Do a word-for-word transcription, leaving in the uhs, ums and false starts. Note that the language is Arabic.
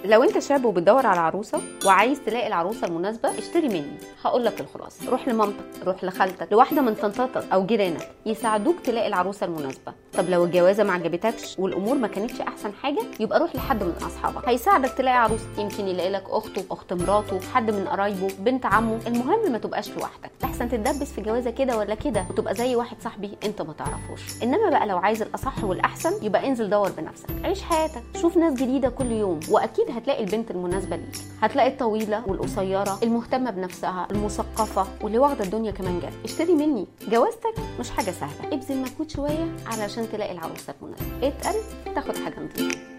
لو انت شاب وبتدور على عروسه وعايز تلاقي العروسه المناسبه، اشتري مني. هقول لك الخلاصه: روح لمامتك، روح لخالتك، لواحده من طنطاتك او جيرانك يساعدوك تلاقي العروسه المناسبه. طب لو الجوازه ما عجبتكش والامور ما كانتش احسن حاجه، يبقى روح لحد من اصحابك هيساعدك تلاقي عروسه. يمكن يلاقي لك اخته، اخت مراته، حد من قرايبه، بنت عمه. المهم ما تبقاش لوحدك، احسن تتدبس في جوازه كده ولا كده وتبقى زي واحد صاحبي انت ما تعرفوش. انما بقى لو عايز الاصح والاحسن، يبقى انزل دور بنفسك، عيش حياتك، شوف ناس جديده كل يوم، واكيد هتلاقي البنت المناسبه ليك. هتلاقي الطويله والقصيره، المهتمه بنفسها، المثقفه، واللي واخده الدنيا كمان جد. اشتري مني. جوازتك مش حاجه سهله، ابذل مجهود شويه علشان تلاقي العروسه المناسبه. اتقل تاخد حاجه نظيفه.